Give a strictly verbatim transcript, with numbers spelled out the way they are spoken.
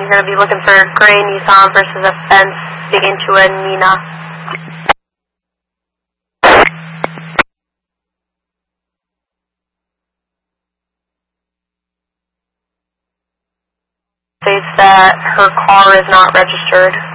you're going to be looking for a gray Nissan versus a fence big into a Nina. States that her car is not registered.